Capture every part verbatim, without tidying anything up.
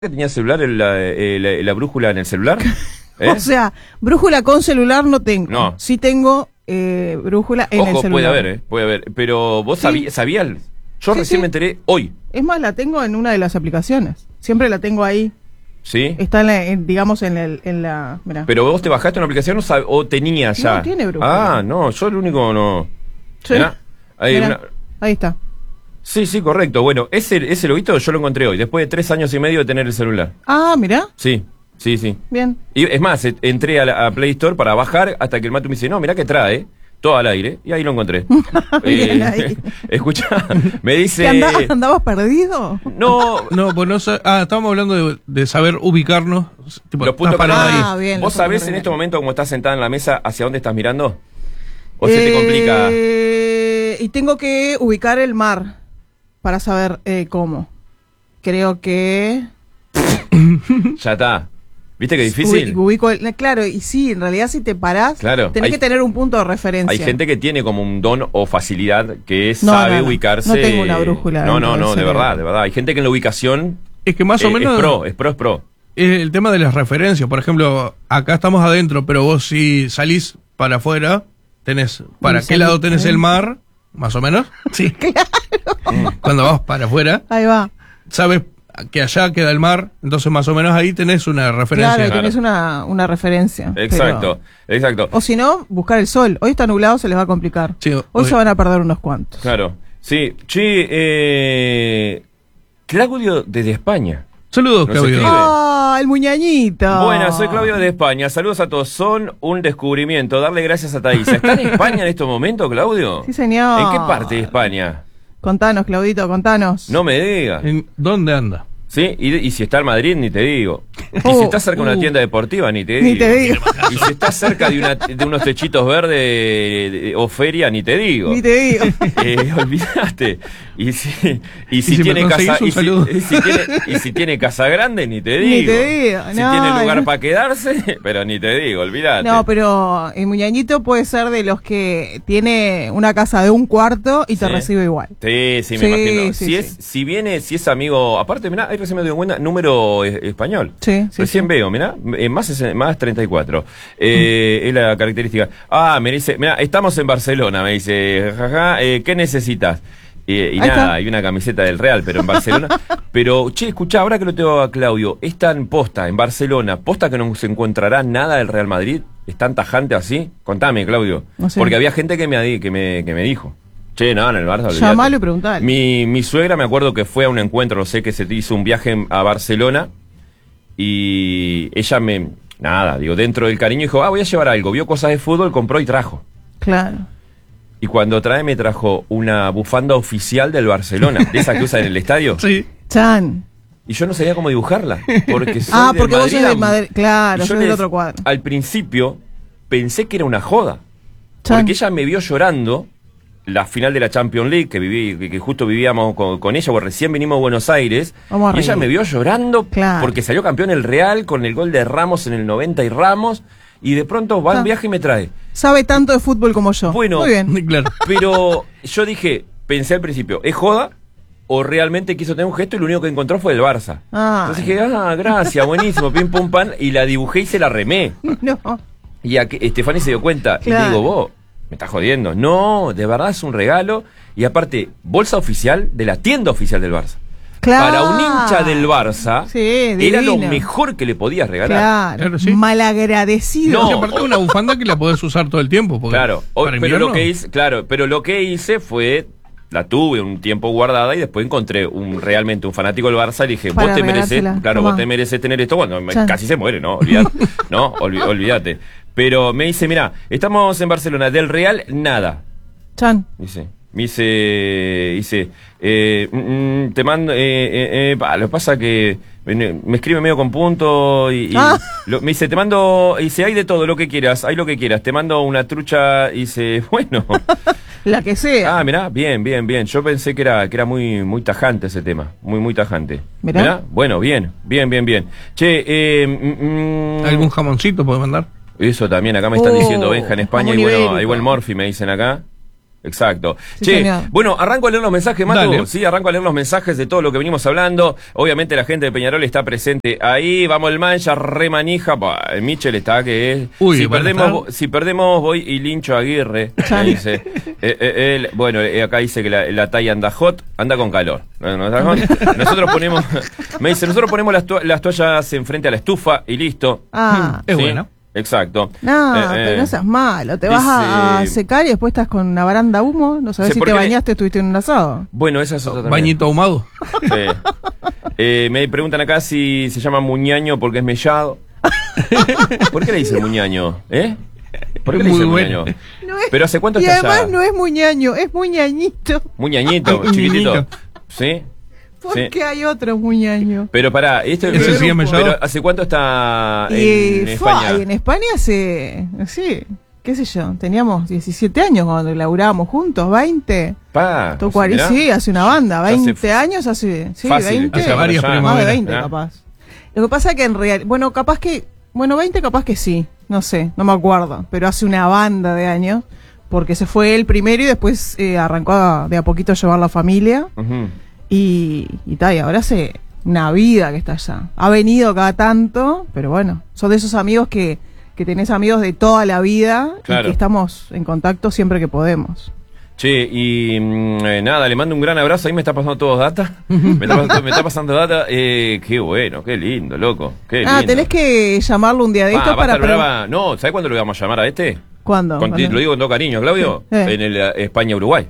que tenía celular, el- la, el- la brújula en el celular? ¿Eh? O sea, brújula con celular no tengo. No. Sí tengo eh, brújula en el Ojo, celular. puede haber, ¿eh? Puede haber. Pero vos Sí. sabí- sabías, yo Sí, recién sí. me enteré hoy, Es más, la tengo en una de las aplicaciones. Siempre la tengo ahí. ¿sí? Está en la, en, digamos, en, el, en la... Mirá. Pero vos te bajaste una aplicación o, sab- o tenías ya. No, tiene brújula. Ah, no, yo el único no. Sí. Mirá, hay Mirá, una- ahí está. Sí, sí, correcto. Bueno, ese, ese loguito yo lo encontré hoy, después de tres años y medio de tener el celular. Ah, mirá. Sí, sí, sí. Bien. Y es más, e- entré a, la, a Play Store para bajar hasta que el Matu me dice, no, mirá que trae, todo al aire, y ahí lo encontré. Bien ahí. Escucha, me dice... ¿Qué andabas, andabas perdido? No, No, pues no sa- Ah, estábamos hablando de, de saber ubicarnos. Tipo, los puntos estás parado cardinales. Ah, ahí. bien, ¿Vos los puntos sabés en cardinales. este momento, como estás sentada en la mesa, hacia dónde estás mirando? ¿O se te complica? Eh, y tengo que ubicar el mar para saber eh, cómo. Creo que... Ya está. ¿Viste qué difícil? Ubi- ubico el- claro, y sí, en realidad si te parás, Claro, tenés hay- que tener un punto de referencia. Hay gente que tiene como un don o facilidad que No, sabe no, no. ubicarse. No tengo una brújula No, dentro no, del no, de cerebro. verdad, de verdad. Hay gente que en la ubicación Es que más eh, o menos es pro, es pro, es pro. es el tema de las referencias. Por ejemplo, acá estamos adentro, pero vos si salís para afuera, tenés, ¿para Y qué salís- lado tenés ¿eh? el mar? Más o menos. Sí. Cuando vas para afuera, Ahí va. sabes que allá queda el mar, entonces más o menos ahí tenés una referencia. Claro, Claro. tenés una, una referencia. Exacto, pero- exacto. O si no, buscar el sol. Hoy está nublado, se les va a complicar. Sí, Hoy hoy- se van a perder unos cuantos. Claro. Sí, che, eh, Claudio desde España. Saludos, Nos Claudio. escribe. ¡Ah, el muñañito! Buenas, soy Claudio de España. Saludos a todos. Son un descubrimiento. Darle gracias a Thaisa. ¿Está en España en estos momentos, Claudio? Sí, señor. ¿En qué parte de España? Contanos, Claudito, contanos. No me diga. ¿En dónde anda? ¿Sí? Y, y si está en Madrid, ni te digo. Y Oh, si está cerca de una uh. tienda deportiva, ni te Ni digo. te digo. Y si está cerca de, una, de unos techitos verdes de- o feria, ni te digo. Ni te digo. Eh, olvidaste. Y si, y si, si me tiene conseguís casa un y si, saludo. y si tiene, y si tiene casa grande, ni te digo. Ni te digo, Si no, tiene lugar no. para quedarse, pero ni te digo, olvidate. No, pero el muñañito puede ser de los que tiene una casa de un cuarto y te Sí. recibe igual. Sí, sí, me Sí, imagino. sí, si sí. es, si viene, si es amigo, aparte, mirá, ahí recién me doy cuenta, número eh, español. Sí, sí, Recién sí. veo, mirá, eh, más, sesen- más treinta y cuatro. Eh, Es la característica. Ah, me dice, mirá, estamos en Barcelona, me dice, jaja, eh, ¿qué necesitas? Eh, y Ahí nada, está. hay una camiseta del Real, pero en Barcelona. Pero, che, escuchá, ahora que lo tengo a Claudio, es tan posta en Barcelona, posta que no se encontrará nada del Real Madrid, es tan tajante así. Contame, Claudio. No sé. Porque había gente que me, adi- que me, que me dijo. Che, no, en el Barça. olvidate. Llamalo y preguntale. Mi, mi suegra me acuerdo que fue a un encuentro, no sé, que se hizo un viaje a Barcelona y ella me, nada, digo, dentro del cariño dijo, ah, voy a llevar algo, vio cosas de fútbol, compró y trajo. Claro. Y cuando trae me trajo una bufanda oficial del Barcelona, de esa que usa en el estadio, Sí. Chan. y yo no sabía cómo dibujarla, porque soy Ah, del porque vos sos Madrid, del Madrid. Claro, y yo sos del les- otro cuadro. Al principio pensé que era una joda, Chan. porque ella me vio llorando la final de la Champions League, que viví, que, que justo vivíamos con, con ella, porque recién vinimos a Buenos Aires, Vamos a y ella reír. me vio llorando Claro. porque salió campeón el Real con el gol de Ramos en el noventa y Ramos, y de pronto va Ah. al viaje y me trae. Sabe tanto de fútbol como yo. Bueno, Muy bien. Claro. Pero yo dije, pensé al principio, ¿es joda? ¿O realmente quiso tener un gesto y lo único que encontró fue el Barça? Ah. Entonces dije, ah, gracias, buenísimo, pim pum pan, y la dibujé y se la remé. No. Y a que Estefani se dio cuenta y Claro. le digo, vos, me estás jodiendo. No, de verdad es un regalo. Y aparte, bolsa oficial de la tienda oficial del Barça. Claro. Para un hincha del Barça, Sí, era lo divino. mejor que le podías regalar. Claro. Claro, sí. Malagradecido. No. Y aparte una bufanda que la podés usar todo el tiempo. Porque Claro, o- para pero invierno- lo que hice, claro, pero lo que hice fue, la tuve un tiempo guardada y después encontré un realmente un fanático del Barça y dije, Para vos te mereces, regalársela, claro, tomá. vos te mereces tener esto, bueno, me- Chan. casi se muere, ¿no? Olvidate, no, Olvi- olvídate. Pero me dice, mira, estamos en Barcelona, del Real nada. Chan. Dice, me dice, dice, eh, mm, mm, te mando, eh, eh, eh, pa, lo que pasa que me, me escribe medio con punto y, y Ah. lo- me dice, te mando, y dice, hay de todo, lo que quieras, hay lo que quieras, te mando una trucha, y dice, bueno, La que sea. ah, mirá, bien, bien, bien, yo pensé que era, que era muy, muy tajante ese tema, muy, muy tajante. Mirá. Bueno, bien, bien, bien, bien. Che, eh, mm, mm, ¿Algún jamoncito podés mandar? eso también, acá me están Oh, diciendo Benja en España, y jamón bueno, ibérico. igual Morphy me dicen acá. Exacto. Sí, Che, señor. bueno, arranco a leer los mensajes, Matu. Dale. Sí, arranco a leer los mensajes de todo lo que venimos hablando. Obviamente la gente de Peñarol está presente ahí. Vamos el mancha, remanija. Bah, el Michel está que es. Uy, si, bueno, perdemos, está- vo- si perdemos, voy y lincho a Aguirre. Me dice. Eh, eh, él- bueno, eh, acá dice que la, la talla anda hot, anda con calor. No, no está hot. Nosotros ponemos. Me dice, nosotros ponemos las, to- las toallas enfrente a la estufa y listo. Ah, Es Sí, buena. Exacto. no, Eh, pero eh, no seas malo. Te vas a, a dice- secar y después estás con una baranda humo. No sabes Sí, si ¿por te qué le- bañaste, estuviste en un asado. Bueno, esa es otra también. Bañito ahumado. Sí. Eh, me preguntan acá si se llama Muñaño porque es mellado. ¿Por qué le dicen Muñaño? ¿Eh? ¿Por qué le Muy dicen bueno. Muñaño? No es- Pero ¿hace cuánto y está además allá? no es muñaño, es muñañito. Muñañito, Ah, chiquitito. muñañito. ¿Sí? Porque Sí. hay otro muñaño. Pero pará, esto ¿Ese sigue mellado? pero ¿hace cuánto está en, Y, fua, España? y en España hace, sí, qué sé yo, teníamos diecisiete años cuando laburábamos juntos, veinte. Pa, Tocó o sea, ahí, mirá. sí, hace una banda, Ya hace veinte f- años, hace, sí, Fácil, veinte. hace varias ya. Más de primaveras. veinte Mirá. capaz. Lo que pasa es que en realidad, bueno, capaz que, bueno, veinte capaz que sí, no sé, no me acuerdo, pero hace una banda de años, porque se fue él primero y después eh, arrancó a- de a poquito a llevar la familia. Ujú. Y, y tal, y ahora hace una vida que está allá. Ha venido cada tanto, pero bueno, son de esos amigos que, que tenés amigos de toda la vida Claro. y que estamos en contacto siempre que podemos. Che, y mm, eh, nada, le mando un gran abrazo. Ahí me está pasando todos data. Me está, pas- me está pasando data. Eh, qué bueno, qué lindo, loco. Qué Ah, lindo. tenés que llamarlo un día de Ah, estos va a para... estar pre- brava. No, ¿sabes cuándo lo vamos a llamar a este? ¿Cuándo? Con- ¿Cuándo? lo digo con todo cariño, Claudio. Eh. En el eh, España-Uruguay.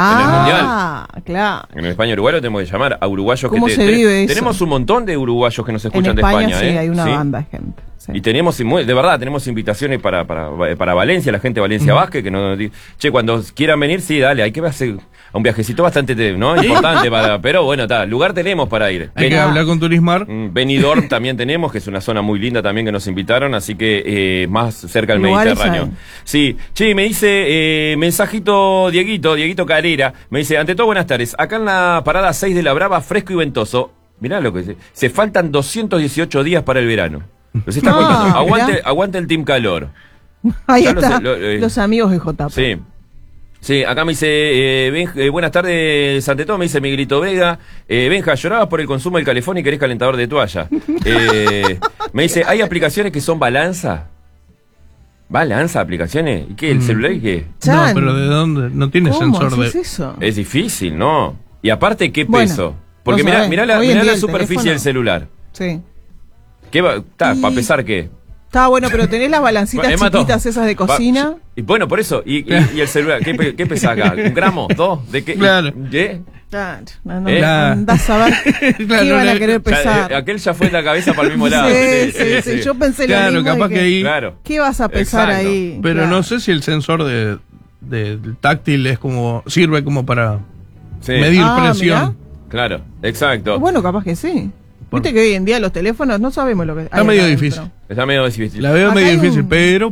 Ah, claro. En el España-Uruguay lo tenemos que llamar a uruguayos ¿Cómo que se vive eso? tenemos un montón de uruguayos que nos En escuchan España, de España, sí, ¿eh? hay una Sí. banda de gente. sí. Y tenemos, inmu- de verdad, tenemos invitaciones para, para, para Valencia, la gente de Valencia Vázquez, que nos di- che, cuando quieran venir, sí, dale, hay que hacer un viajecito bastante, te- ¿no? Importante para, pero bueno, está, lugar tenemos para ir. Hay Ven- que hablar con Turismar. Mm, Benidorm también tenemos, que es una zona muy linda también que nos invitaron, así que eh, más cerca del Lugares Mediterráneo. hay. Sí, che, me dice, eh, mensajito Dieguito, Dieguito Carrera, me dice, ante todo buenas tardes, acá en la parada seis de la Brava, fresco y ventoso, mirá lo que dice, se faltan doscientos dieciocho días para el verano. Los está Ah, contando, aguante, mirá. aguante el Team Calor. Ahí Ya lo está, sé, lo- eh. los amigos de J P. Sí. Sí, acá me dice, eh, Ben- eh, buenas tardes, ante todo, me dice Miguelito Vega. Eh, Benja, llorabas por el consumo del calefón y querés calentador de toalla. Eh, me dice, ¿hay aplicaciones que son balanza? ¿Balanza aplicaciones? ¿Y qué? ¿El Mm. celular y qué? No, Chan. pero ¿de dónde? No tiene ¿Cómo sensor de... haces eso? Es difícil, ¿no? Y aparte, ¿qué Bueno, peso? Porque no mirá, sabés. mirá la, Hoy en mirá día la el superficie teléfono- del celular. Sí. ¿Qué va? Está, Y- ¿para pesar qué? Está bueno, pero tenés las balancitas Eh, Mato. chiquitas esas de cocina. Va- y bueno, por eso. ¿Y, y, y el celular? ¿Qué, pe- qué pesa acá? ¿Un gramo? ¿Dos? ¿De qué? Claro. ¿Qué? Ah, no, no, Eh. andás a ver Claro, qué van a no, querer Ya, pesar. eh, aquel ya fue en la cabeza para el mismo lado. Sí, sí, sí, yo pensé lo Claro, mismo. capaz dije, que ahí... Claro. ¿qué vas a pesar Exacto. ahí? Pero Claro. no sé si el sensor de, de- del táctil es como... Sirve como para Sí. medir Ah, presión. Claro, exacto. Bueno, capaz que sí. Por- Viste que hoy en día los teléfonos no sabemos lo que Está hay medio adentro. difícil. Está medio difícil. La veo Acá medio hay difícil, un- pero...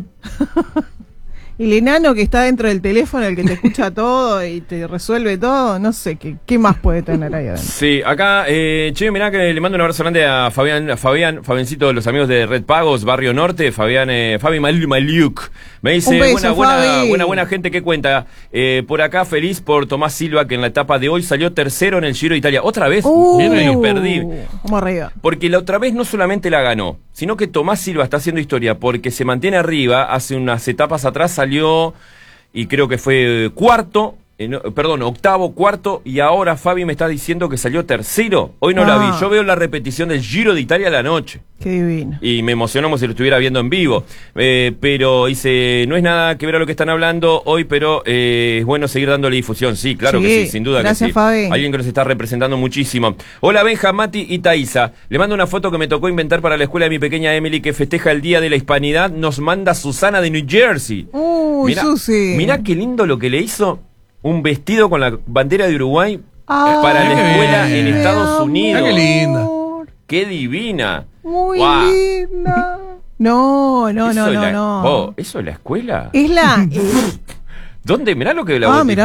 El enano que está dentro del teléfono, el que te escucha todo y te resuelve todo, no sé, ¿qué, qué más puede tener ahí adentro? Sí, acá, eh, che, mirá que le mando un abrazo grande a Fabián, a Fabián, Fabiancito, los amigos de Red Pagos, Barrio Norte, Fabián, eh, Fabi Mal- Maliuk. Me dice, Un beso, buena, buena, Fabi. buena, buena gente que cuenta. Eh, por acá, feliz por Tomás Silva, que en la etapa de hoy salió tercero en el Giro de Italia. Otra vez, Uh, me lo perdí. Vamos arriba. Porque la otra vez no solamente la ganó, sino que Tomás Silva está haciendo historia porque se mantiene arriba. Hace unas etapas atrás salió, y creo que fue eh, cuarto, eh, no, perdón, octavo, cuarto, y ahora Fabi me está diciendo que salió tercero. Hoy no la Ah. vi. Yo veo la repetición del Giro de Italia a la noche. Qué divino. Y me emocionó como si lo estuviera viendo en vivo. Eh, pero dice, no es nada que ver a lo que están hablando hoy, pero eh, es bueno seguir dándole difusión. Sí, claro Sí, que sí, sin duda gracias, que sí. Fabi. Alguien que nos está representando muchísimo. Hola, Benja, Mati y Thaisa. Le mando una foto que me tocó inventar para la escuela de mi pequeña Emily, que festeja el Día de la Hispanidad. Nos manda Susana de New Jersey. Uy, Mirá, Susi. mirá qué lindo lo que le hizo. Un vestido con la bandera de Uruguay Ay, para la qué escuela bien. en Estados mi Unidos. Mirá qué linda. amor. ¡Qué divina! Muy Guau. linda. No, no, ¿Eso no, es no, la- no. Oh, ¿eso es la escuela? Es la. eh, ¿Dónde? Mirá lo que la Ah, botija. mirá.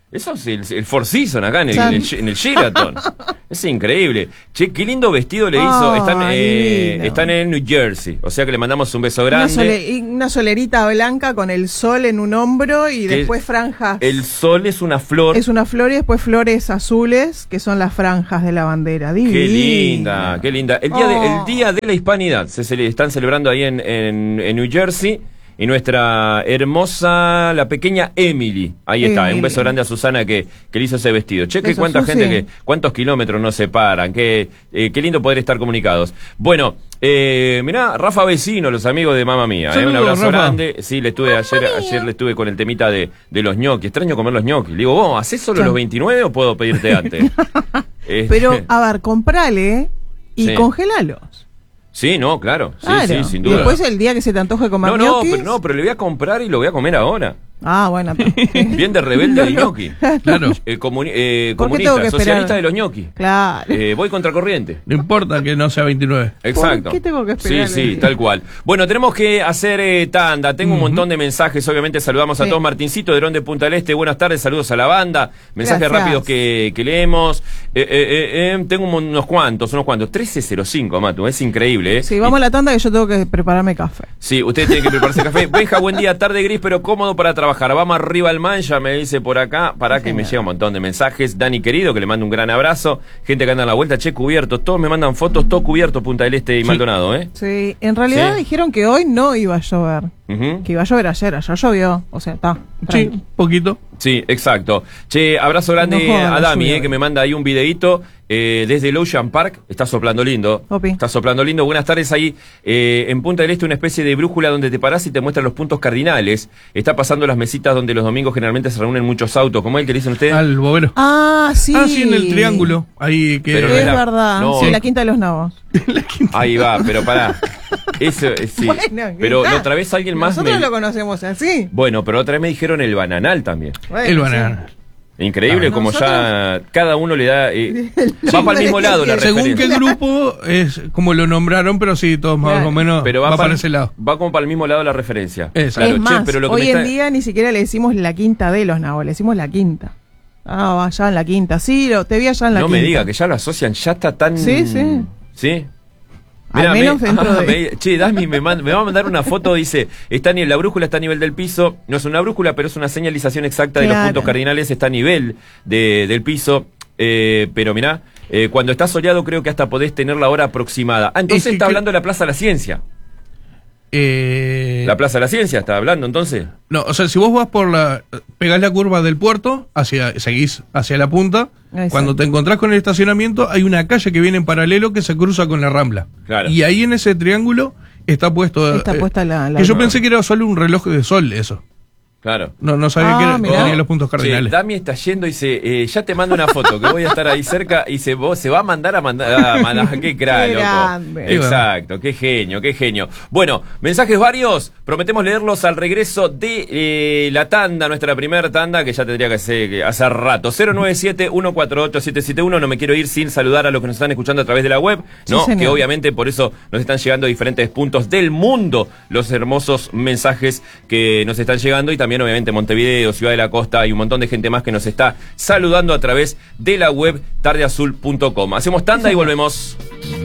Eso es el, el Four Seasons acá en el, San- en el, en el Sheraton. Es increíble. Che, qué lindo vestido le hizo. Ay, Están, eh, lindo. están en New Jersey. O sea que le mandamos un beso Una, grande. sole- y una solerita blanca con el sol en un hombro y Que después franjas. El sol es una flor. Es una flor y después flores azules, que son las franjas de la bandera. Divina. Qué linda, qué linda. El día, de, Oh. el día de la Hispanidad se, cele- están celebrando ahí en, en, en New Jersey. Y nuestra hermosa, la pequeña Emily, ahí está, Emily. un beso grande a Susana que, que le hizo ese vestido. Che, que Beso, cuánta Susi. gente, que cuántos kilómetros nos separan, qué, eh, qué lindo poder estar comunicados. Bueno, eh, mirá, Rafa Vecino, los amigos de Mamma Mía, eh, un Saludos, abrazo Rafa. grande. Sí, le estuve ayer, ayer le estuve con el temita de, de los ñoquis, extraño comer los ñoquis. Le digo, ¿vos hacés solo Sí. los veintinueve o puedo pedirte antes? Este, Pero, a ver, comprale y Sí. congelalos. sí, no, claro, sí, Claro. sí, sin Y duda. después el día que se te antoje comer No, no, ñoquis. pero, no, pero le voy a comprar y lo voy a comer ahora. Ah, bueno. pero- Bien de rebelde de ñoqui. Claro. El comuni- eh, ¿Por qué comunista, tengo que esperar? socialista de los ñoquis. Claro. Eh, voy contra corriente. No importa que no sea veintinueve. Exacto. qué tengo que esperar? Sí, sí, tal cual. Bueno, tenemos que hacer eh, tanda. Tengo un montón de mensajes. Obviamente saludamos a Sí. todos. Martincito de Ron de Punta del Este. Buenas tardes, saludos a la banda. Mensajes Gracias. rápidos que, que leemos. Eh, eh, eh, eh, tengo un- unos cuantos, unos cuantos. trece cero cinco, Matu. Es increíble, ¿eh? Sí, vamos a la tanda que yo tengo que prepararme café. Sí, usted tiene que prepararse café. Benja, buen día, tarde gris, pero cómodo para trabajar. Vamos arriba al mancha, me dice por acá. Para Sí, que me señor. llega un montón de mensajes. Dani querido, que le mando un gran abrazo. Gente que anda en la vuelta, che, cubierto. Todos me mandan fotos, todo cubierto, Punta del Este y Sí. Maldonado, ¿eh? Sí, en realidad Sí. dijeron que hoy no iba a llover. Ujú. Que iba a llover ayer, ayer llovió. O sea, está. Sí, tranqui. poquito. Sí, exacto. Che, abrazo grande No jodan, a Dami, lluvia. eh, que me manda ahí un videíto eh, desde el Ocean Park. Está soplando lindo. Opi. Está soplando lindo. Buenas tardes ahí. eh, en Punta del Este, una especie de brújula donde te parás y te muestran los puntos cardinales. Está pasando las mesitas donde los domingos generalmente se reúnen muchos autos. ¿Cómo es el que le dicen ustedes? Al bobero. Ah, sí. Ah, sí, en el triángulo. Ahí que. Pero no Es es la- verdad. no. Sí, la Quinta de los Nabos. Ahí va, pero pará. Eso, eh, sí. Bueno, pero ¿qué la tal? otra vez alguien más Nosotros me... lo conocemos así. Bueno, pero otra vez me dijeron el bananal también. Bueno, El sí. banana. Increíble Ah, como ya cada uno le da... eh, va para el mismo lado la Según referencia. qué grupo es como lo nombraron, pero sí, todos más Claro. o menos Pero va, va, para ese lado. va como para el mismo lado la referencia. Es. Claro, es che, más, pero lo que hoy me en está- día ni siquiera le decimos la Quinta de los Nabos, le decimos la Quinta. Ah, va allá en la Quinta. Sí, lo, te vi allá en la no Quinta. me diga que ya lo asocian, ya está tan... Sí, sí. ¿Sí? Al menos dentro de- me- che, Dasmi me, man- me va a mandar una foto, dice, está ni la brújula está a nivel del piso, no es una brújula, pero es una señalización exacta de los Claro. puntos cardinales, está a nivel de, del piso, eh, pero mirá, eh, cuando está soleado creo que hasta podés tener la hora aproximada. Ah, entonces Es que está cre- hablando de la Plaza de la Ciencia. Eh, La Plaza de la Ciencia está hablando entonces. No, o sea, si vos vas por la. Pegás la curva del puerto, hacia seguís hacia la punta. Exacto. Cuando te encontrás con el estacionamiento, hay una calle que viene en paralelo que se cruza con la Rambla. Claro. Y ahí en ese triángulo está puesto. Está puesta la- la- Que yo pensé que era solo un reloj de sol, eso. Claro. No, no sabía Ah, que, era- que mirá. tenía los puntos cardinales. Che, Dami está yendo y dice, eh, ya te mando una foto, que voy a estar ahí cerca, y se, vos, se va a mandar a mandar, a mandar qué crack, Qué loco. grande. Exacto, qué genio, qué genio. Bueno, mensajes varios, prometemos leerlos al regreso de eh, la tanda, nuestra primera tanda, que ya tendría que ser que hace rato. cero nueve siete, uno cuatro ocho, siete siete uno, no me quiero ir sin saludar a los que nos están escuchando a través de la web, Sí, ¿no? señor. Que obviamente por eso nos están llegando a diferentes puntos del mundo los hermosos mensajes que nos están llegando, y también obviamente Montevideo, Ciudad de la Costa, y un montón de gente más que nos está saludando a través de la web tarde azul punto com. Hacemos tanda y volvemos.